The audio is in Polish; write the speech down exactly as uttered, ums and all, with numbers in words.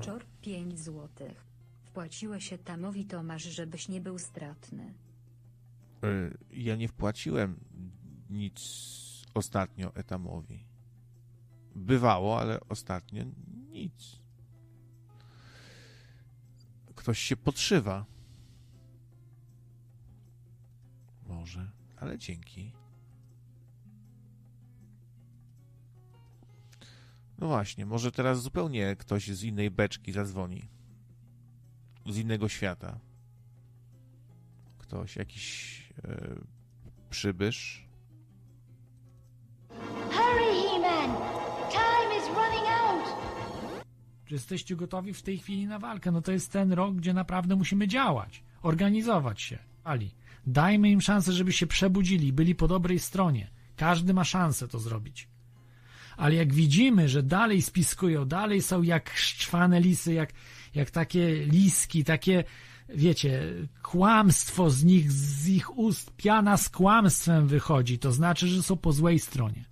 Kaczor, pięć złotych. Wpłaciłeś Etamowi, Tomasz, żebyś nie był stratny. Yy, ja nie wpłaciłem nic ostatnio Etamowi. Bywało, ale ostatnio nic. Ktoś się podszywa. Może, ale dzięki. No właśnie, może teraz zupełnie ktoś z innej beczki zadzwoni. Z innego świata. Ktoś, jakiś e, przybysz. Hurry, He-Man! Time is running out! Czy jesteście gotowi w tej chwili na walkę? No to jest ten rok, gdzie naprawdę musimy działać, organizować się. Ali, dajmy im szansę, żeby się przebudzili, byli po dobrej stronie. Każdy ma szansę to zrobić. Ale jak widzimy, że dalej spiskują, dalej są jak szczwane lisy, jak, jak takie liski, takie, wiecie, kłamstwo z nich, z ich ust, piana z kłamstwem wychodzi, to znaczy, że są po złej stronie.